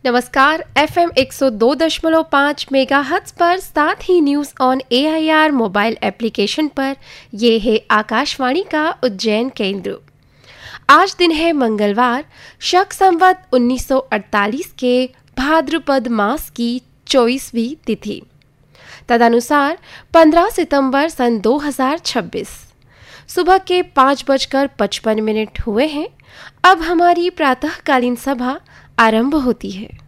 नमस्कार, FM 102.5 megahertz पर साथ ही news on AIR mobile application पर ये है आकाशवाणी का उज्जैन केंद्र। आज दिन है मंगलवार, शक संवत 1948 के भाद्रपद मास की 24वीं तिथि, तदनुसार 15 सितंबर सन 2026। सुबह के 5:55 हुए हैं। अब हमारी प्रातःकालीन सभा आरंभ होती है।